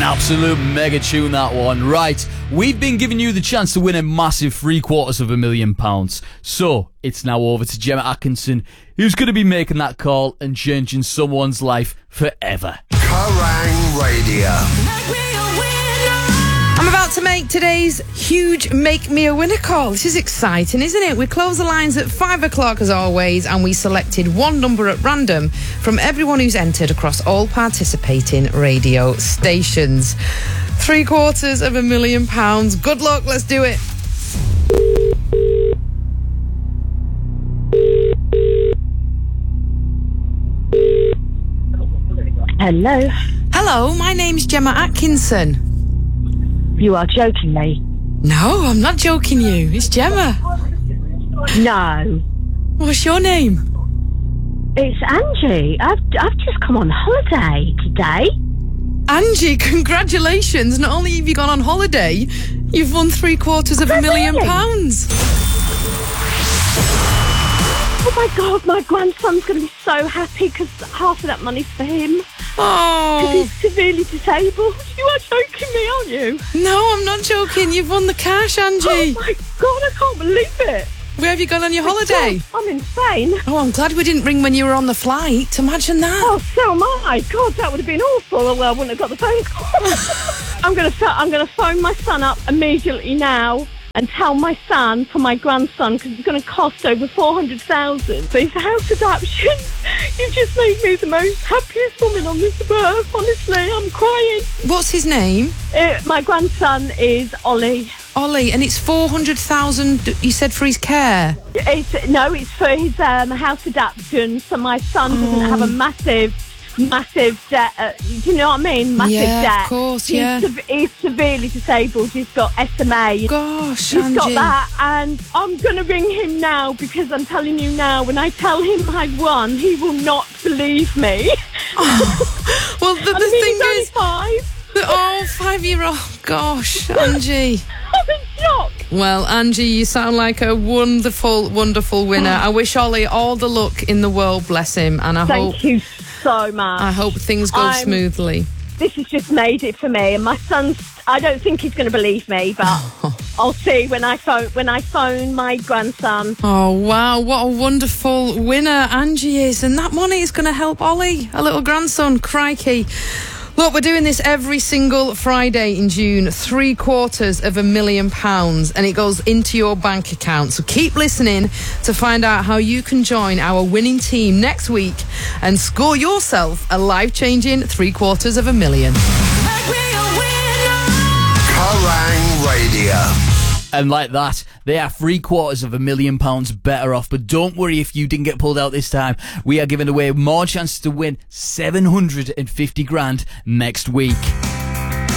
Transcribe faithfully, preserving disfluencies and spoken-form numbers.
absolute mega tune, that one. Right, we've been giving you the chance to win a massive three quarters of a million pounds. So, it's now over to Gemma Atkinson, who's going to be making that call and changing someone's life forever. Kerrang Radio. I'm about to make today's huge Make Me a Winner call. This is exciting, isn't it? We close the lines at five o'clock as always, and we selected one number at random from everyone who's entered across all participating radio stations. Three quarters of a million pounds. Good luck, let's do it. Hello. Hello, my name's Gemma Atkinson. You are joking me. No, I'm not joking you. It's Gemma. No. What's your name? It's Angie. I've I've just come on holiday today. Angie, congratulations. Not only have you gone on holiday, you've won three quarters of a million pounds. Oh my God, my grandson's going to be so happy because half of that money's for him. Oh. Because he's severely disabled. You are joking me, aren't you? No, I'm not joking. You've won the cash, Angie. Oh my God, I can't believe it. Where have you gone on your holiday? God, I'm insane. Oh, I'm glad we didn't ring when you were on the flight. Imagine that. Oh, so am I. God, that would have been awful. Well, I wouldn't have got the phone call. I'm going to I'm going to phone my son up immediately now and tell my son for my grandson, because it's going to cost over four hundred thousand dollars for his house adoption. You've just made me the most happiest woman on this earth. Honestly, I'm crying. What's his name? Uh, my grandson is Ollie. Ollie, and it's four hundred thousand dollars, you said, for his care? It's, no, it's for his um, house adoption, so my son doesn't oh. have a massive... massive debt, uh, do you know what I mean? Massive yeah, debt. of course, he's yeah. Se- he's severely disabled. He's got S M A. Gosh, He's Angie. got that, and I'm going to ring him now, because I'm telling you now, when I tell him I won, he will not believe me. Oh. Well, the, the I mean, thing he's only is... five. The, oh, five-year-old. Gosh, Angie. I'm in shock. Well, Angie, you sound like a wonderful, wonderful winner. I wish Ollie all the luck in the world, bless him, and I Thank hope... you so much. I hope things go I'm, smoothly. This has just made it for me, and my son's... I don't think he's going to believe me, but I'll see when I phone when I phone my grandson. Oh, wow, what a wonderful winner Angie is, and that money is going to help Ollie, a little grandson. Crikey. Look, we're doing this every single Friday in June, three quarters of a million pounds, and it goes into your bank account. So keep listening to find out how you can join our winning team next week and score yourself a life-changing three quarters of a million. Kerrang Radio. And like that, they are three quarters of a million pounds better off. But don't worry if you didn't get pulled out this time. We are giving away more chances to win seven hundred fifty grand next week.